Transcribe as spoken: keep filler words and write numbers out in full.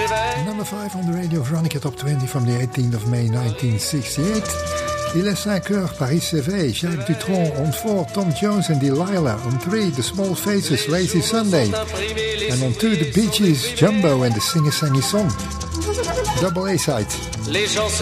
Number five on the Radio Veronica Top twenty from the eighteenth of May nineteen sixty-eight. Il est cinq heures, Paris s'éveille. Jacques Dutronc on four, Tom Jones and Delilah. On three, The Small Faces, Lazy Sunday. And on two, The Bee Gees, Jumbo and the Singer-Sangy Song. Double A-side.